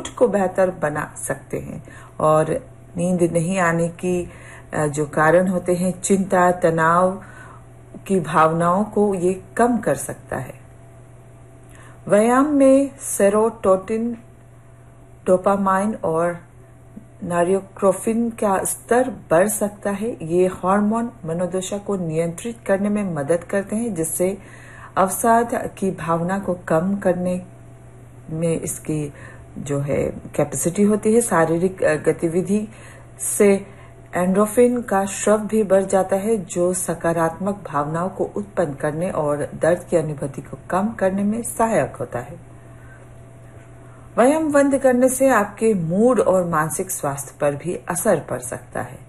Mood को बेहतर बना सकते हैं और नींद नहीं आने की जो कारण होते हैं, चिंता, तनाव की भावनाओं को ये कम कर सकता है। व्यायाम में सेरोटोनिन, डोपामाइन और नॉर्पेनेफ्रिन का स्तर बढ़ सकता है। ये हार्मोन मनोदशा को नियंत्रित करने में मदद करते हैं, जिससे अवसाद की भावना को कम करने में इसकी जो है कैपेसिटी होती है। शारीरिक गतिविधि से एंडोर्फिन का स्राव भी बढ़ जाता है, जो सकारात्मक भावनाओं को उत्पन्न करने और दर्द की अनुभूति को कम करने में सहायक होता है। व्यायाम बंद करने से आपके मूड और मानसिक स्वास्थ्य पर भी असर पड़ सकता है।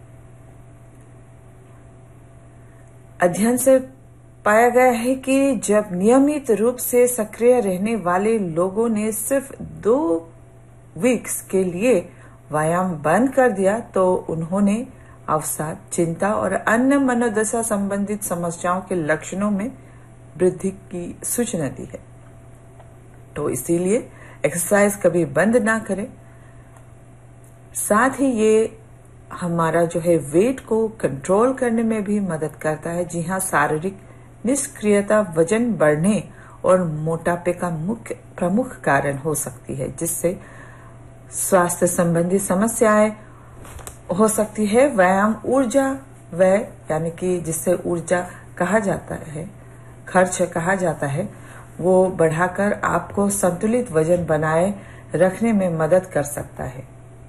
अध्ययन से पाया गया है कि जब नियमित रूप से सक्रिय रहने वाले लोगों ने सिर्फ 2 वीक्स के लिए व्यायाम बंद कर दिया तो उन्होंने अवसाद, चिंता और अन्य मनोदशा संबंधित समस्याओं के लक्षणों में वृद्धि की सूचना दी है। तो इसीलिए एक्सरसाइज कभी बंद ना करें। साथ ही ये हमारा जो है वेट को कंट्रोल करने में भी मदद करता है। जी हाँ, शारीरिक निष्क्रियता वजन बढ़ने और मोटापे का प्रमुख कारण हो सकती है, जिससे स्वास्थ्य संबंधी समस्याएं हो सकती है। व्यायाम ऊर्जा व्यय यानी कि जिससे ऊर्जा कहा जाता है, खर्च कहा जाता है, वो बढ़ाकर आपको संतुलित वजन बनाए रखने में मदद कर सकता है।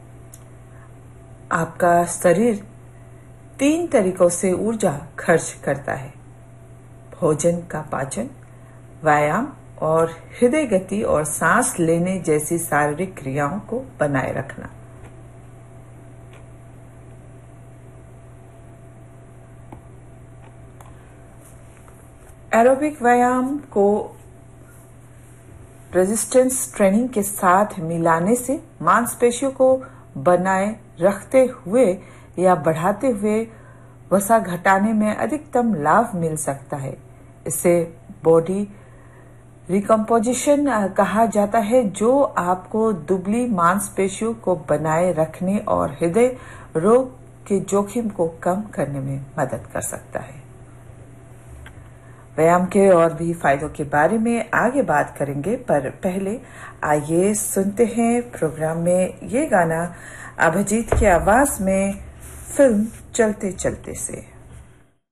आपका शरीर 3 तरीकों से ऊर्जा खर्च करता है: भोजन का पाचन, व्यायाम और हृदय गति और सांस लेने जैसी शारीरिक क्रियाओं को बनाए रखना। एरोबिक व्यायाम को रेजिस्टेंस ट्रेनिंग के साथ मिलाने से मांसपेशियों को बनाए रखते हुए या बढ़ाते हुए वसा घटाने में अधिकतम लाभ मिल सकता है। इसे बॉडी रिकम्पोजिशन कहा जाता है, जो आपको दुबली मांसपेशियों को बनाए रखने और हृदय रोग के जोखिम को कम करने में मदद कर सकता है। व्यायाम के और भी फायदों के बारे में आगे बात करेंगे, पर पहले आइए सुनते हैं प्रोग्राम में ये गाना अभिजीत की आवाज में फिल्म चलते चलते से।